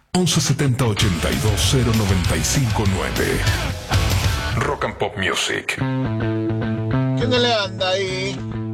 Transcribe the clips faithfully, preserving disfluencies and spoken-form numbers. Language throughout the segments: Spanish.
once setenta ochenta y dos cero noventa y cinco nueve. Rock and Pop Music. ¿Qué no le anda ahí?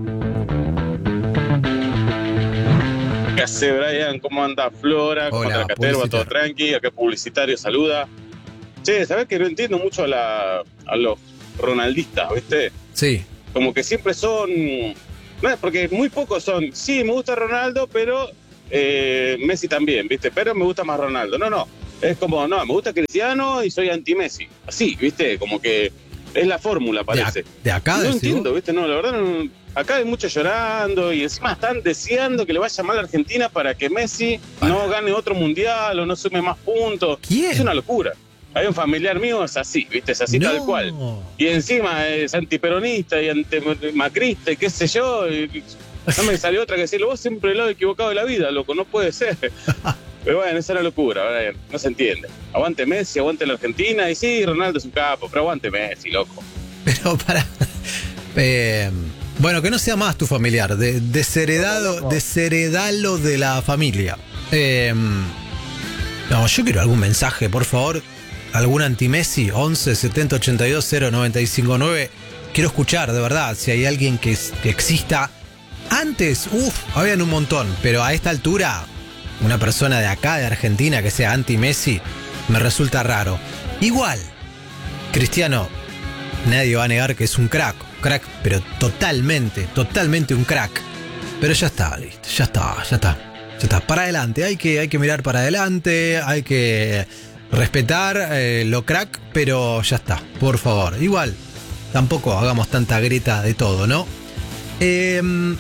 ¿Qué hace, Brian? ¿Cómo anda Flora? ¿Cómo anda la Caterva? ¿Todo tranqui? Acá Publicitario saluda. Che, ¿sabés que no entiendo mucho a, la, a los ronaldistas, viste? Sí. Como que siempre son... No, porque muy pocos son... Sí, me gusta Ronaldo, pero eh, Messi también, viste. Pero me gusta más Ronaldo. No, no. Es como, no, me gusta Cristiano y soy anti-Messi. Así, viste, como que es la fórmula, parece. De, de acá, no entiendo, viste, no, la verdad, no, acá hay mucho llorando y encima están deseando que le vaya mal a Argentina para que Messi ah. no gane otro mundial o no sume más puntos. ¿Quién? Es una locura. Hay un familiar mío, es así, viste, es así no. tal cual. Y encima es antiperonista y antimacrista y qué sé yo. Y no me salió otra que decirlo, vos siempre el lado equivocado de la vida, loco, no puede ser. Pero bueno, esa es una locura, Brian, no se entiende. Aguante Messi, aguante la Argentina, y sí, Ronaldo es un capo, pero aguante Messi, loco. Pero para... Eh, bueno, que no sea más tu familiar, de, desheredado, no. desheredalo de la familia. Eh, no, yo quiero algún mensaje, por favor, algún anti-Messi, once setenta ochenta y dos cero noventa y cinco nueve. Quiero escuchar, de verdad, si hay alguien que, que exista. Antes, uff, habían un montón, pero a esta altura... Una persona de acá, de Argentina, que sea anti-Messi, me resulta raro. Igual, Cristiano, nadie va a negar que es un crack. Crack, pero totalmente, totalmente un crack. Pero ya está, listo, ya está, ya está. Ya está, para adelante, hay que, hay que mirar para adelante, hay que respetar eh, lo crack, pero ya está, por favor. Igual, tampoco hagamos tanta grieta de todo, ¿no? Eh...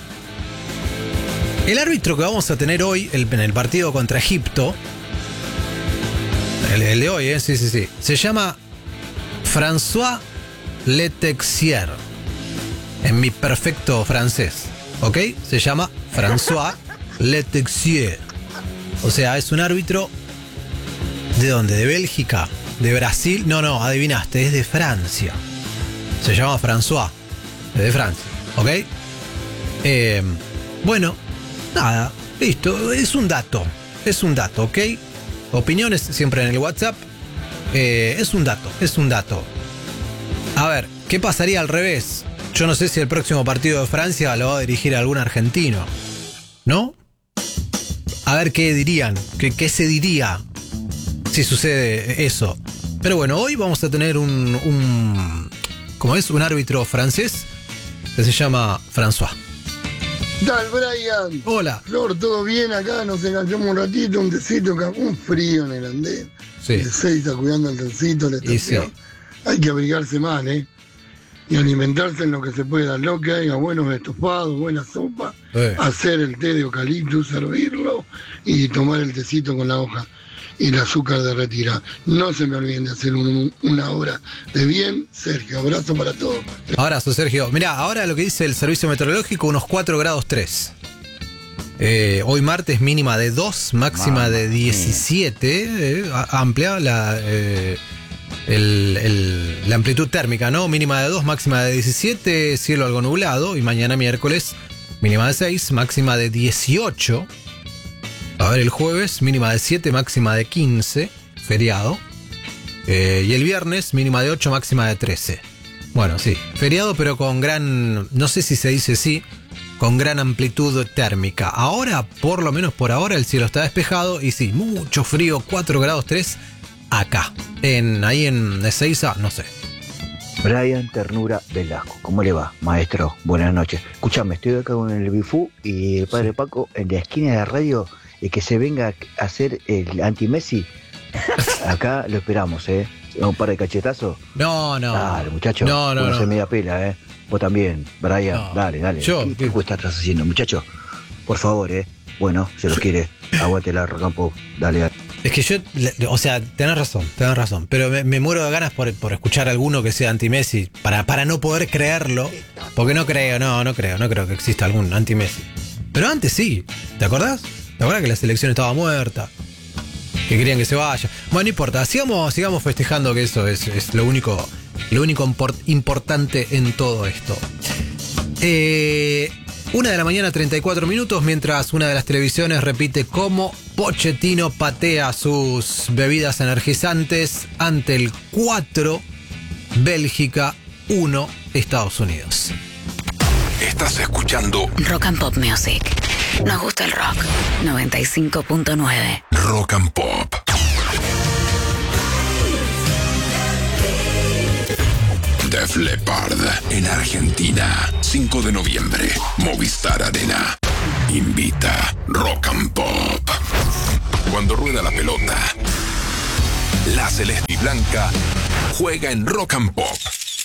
El árbitro que vamos a tener hoy el, en el partido contra Egipto, el, el de hoy, ¿eh? sí, sí, sí, se llama François Letexier, en mi perfecto francés, ¿ok? Se llama François Letexier. O sea, es un árbitro, ¿de dónde? ¿De Bélgica? ¿De Brasil? No, no, adivinaste, es de Francia. Se llama François, es de Francia, ¿ok? Eh, bueno... Nada, listo, es un dato, es un dato, ¿ok? Opiniones siempre en el WhatsApp, eh, es un dato, es un dato. A ver, ¿qué pasaría al revés? Yo no sé si el próximo partido de Francia lo va a dirigir algún argentino, ¿no? A ver qué dirían, qué, qué se diría si sucede eso. Pero bueno, hoy vamos a tener un, un ¿cómo es? Un árbitro francés que se llama François. ¿Qué tal, Brian? Hola. Flor, ¿todo bien acá? Nos enganchamos un ratito, un tecito, un frío en el andén. Sí. De seis, cuidando el trencito, la estación. Sí. Hay que abrigarse mal, ¿eh? Y alimentarse en lo que se pueda. Lo que haya, buenos estofados, buena sopa. Eh. Hacer el té de eucaliptus, servirlo y tomar el tecito con la hoja y el azúcar derretida. No se me olviden de hacer un, una hora de bien. Sergio, abrazo para todos. Abrazo, Sergio. Mirá, ahora lo que dice el servicio meteorológico, unos cuatro grados tres. Eh, hoy martes mínima de dos, máxima Mamá de diecisiete. Eh, amplia la, eh, el, el, la amplitud térmica, ¿no? Mínima de dos, máxima de diecisiete, cielo algo nublado. Y mañana miércoles, mínima de seis, máxima de dieciocho. A ver, el jueves, mínima de siete, máxima de quince, feriado. Eh, y el viernes, mínima de ocho, máxima de trece. Bueno, sí, feriado, pero con gran, no sé si se dice así, con gran amplitud térmica. Ahora, por lo menos por ahora, el cielo está despejado y sí, mucho frío, cuatro grados tres acá. En, ahí en Ezeiza, no sé. Brian Ternura Velasco, ¿cómo le va, maestro? Buenas noches. Escuchame, estoy acá con el Bifú y el padre sí. Paco en la esquina de la radio. Y que se venga a hacer el anti-Messi, acá lo esperamos, ¿eh? Un par de cachetazos. No, no. Dale, muchacho. No, no, no. Se media pela, ¿eh? Vos también, Brian. No. Dale, dale. Yo, ¿Qué, ¿Qué cuesta estás haciendo, muchacho? Por favor, ¿eh? Bueno, se lo quiere. Aguante la Rocampo. Dale, dale. Es que yo, o sea, tenés razón, tenés razón. Pero me, me muero de ganas por, por escuchar a alguno que sea anti-Messi. Para, para no poder creerlo. Porque no creo, no, no creo. No creo que exista algún anti-Messi. Pero antes sí. ¿Te acordás? ¿Te acuerdas que la selección estaba muerta? Que querían que se vaya. Bueno, no importa, sigamos, sigamos festejando que eso es, es lo único, lo único import, importante en todo esto. Eh, una de la mañana, treinta y cuatro minutos, mientras una de las televisiones repite cómo Pochettino patea sus bebidas energizantes ante el cuatro, Bélgica uno, Estados Unidos. Estás escuchando Rock and Pop Music. Nos gusta el rock. noventa y cinco punto nueve. Rock and Pop. Def Leppard en Argentina. cinco de noviembre. Movistar Arena. Invita Rock and Pop. Cuando rueda la pelota, la celeste y blanca juega en Rock and Pop.